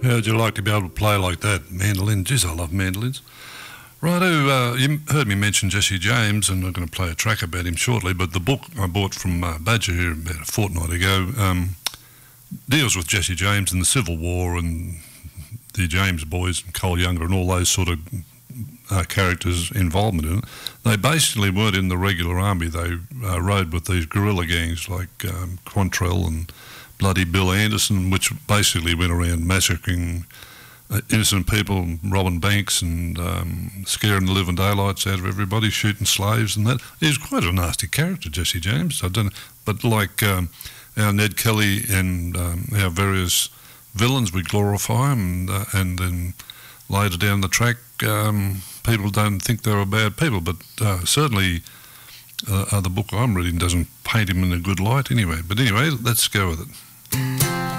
How'd you like to be able to play like that? Mandolin. Geez, I love mandolins. Righto, you heard me mention Jesse James, and I'm going to play a track about him shortly, but the book I bought from Badger here about a fortnight ago deals with Jesse James and the Civil War and the James boys and Cole Younger and all those sort of characters' involvement in it. They basically weren't in the regular army. They rode with these guerrilla gangs like Quantrill and Bloody Bill Anderson, which basically went around massacring innocent people, robbing banks and scaring the living daylights out of everybody, shooting slaves and that. He's quite a nasty character, Jesse James. I don't know, but like our Ned Kelly and our various villains, we glorify them, and then later down the track, people don't think they were bad people, but certainly the book I'm reading doesn't paint him in a good light anyway. But anyway, let's go with it.